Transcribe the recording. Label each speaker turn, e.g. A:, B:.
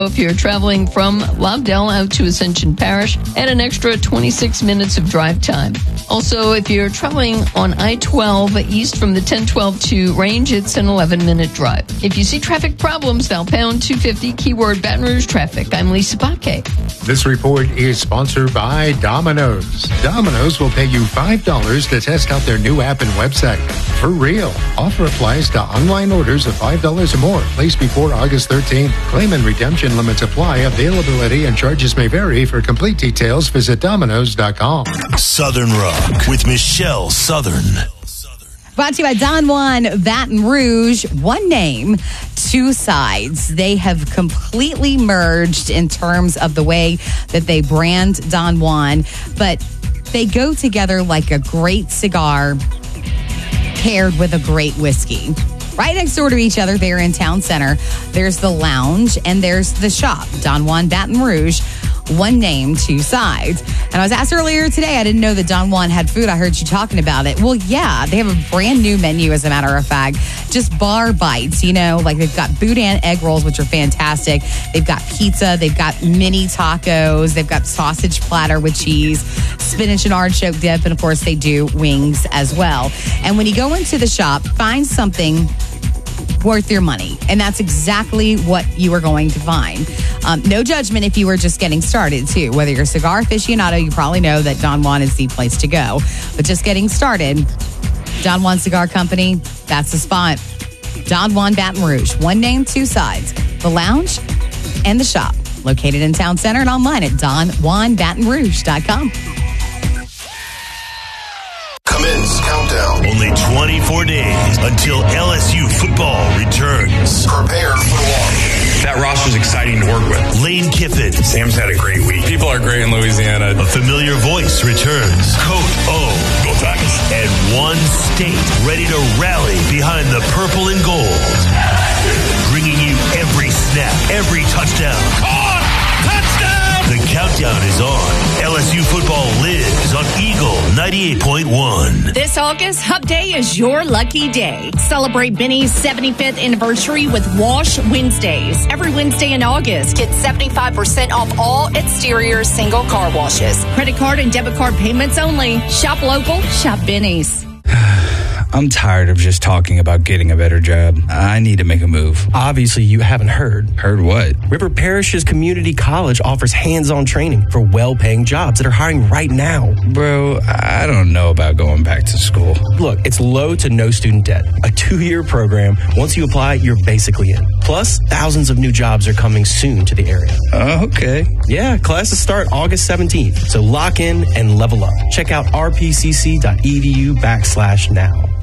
A: If you're traveling from Lovedale out to Ascension Parish, add an extra 26 minutes of drive time. Also, if you're traveling on I-12 east from the 1012 to Range, it's an 11-minute drive. If you see traffic problems, dial pound 250, keyword Baton Rouge traffic. I'm Lisa Bakke.
B: This report is sponsored by Domino's. Domino's will pay you $5 to test out their new app and website. For real. Offer applies to online orders of $5 or more placed before August 13th. Claim and redemption limits apply. Availability and charges may vary. For complete details, visit Domino's.com.
C: Southern Rock with Michelle Southern.
D: Brought to you by Don Juan Baton Rouge. One name, two sides. They have completely merged in terms of the way that they brand Don Juan, but they go together like a great cigar paired with a great whiskey. Right next door to each other there in Town Center, there's the lounge and there's the shop, Don Juan Baton Rouge. One name, two sides. And I was asked earlier today, I didn't know that Don Juan had food. I heard you talking about it. Well, yeah, they have a brand new menu, as a matter of fact. Just bar bites, you know, like they've got boudin egg rolls, which are fantastic. They've got pizza. They've got mini tacos. They've got sausage platter with cheese, spinach and artichoke dip. And of course, they do wings as well. And when you go into the shop, find something worth your money. And that's exactly what you are going to find. No judgment if you were just getting started, too. Whether you're a cigar aficionado, you probably know that Don Juan is the place to go. But just getting started, Don Juan Cigar Company, that's the spot. Don Juan Baton Rouge. One name, two sides. The lounge and the shop. Located in Town Center and online at DonJuanBatonRouge.com.
C: Commence countdown. Only 24 days until LSU football returns. Prepare for launch.
E: That roster's exciting to work with.
C: Lane Kiffin.
E: Sam's had a great week. People are great in Louisiana.
C: A familiar voice returns. Coach O. Go Tigers. And one state ready to rally behind the purple and gold. Bringing you every snap, every touchdown. Caught! Touchdown! The countdown is on. LSU football lives on Eagle 98.1.
F: This August, Hub Day is your lucky day. Celebrate Benny's 75th anniversary with Wash Wednesdays. Every Wednesday in August, get 75% off all exterior single car washes. Credit card and debit card payments only. Shop local, shop Benny's.
G: I'm tired of just talking about getting a better job. I need to make a move.
H: Obviously, you haven't heard.
G: Heard what?
H: River Parishes Community College offers hands-on training for well-paying jobs that are hiring right now.
G: Bro, I don't know about going back to school.
H: Look, it's low to no student debt. A 2-year program. Once you apply, you're basically in. Plus, thousands of new jobs are coming soon to the area.
G: Okay.
H: Yeah, classes start August 17th. So lock in and level up. Check out rpcc.edu/now.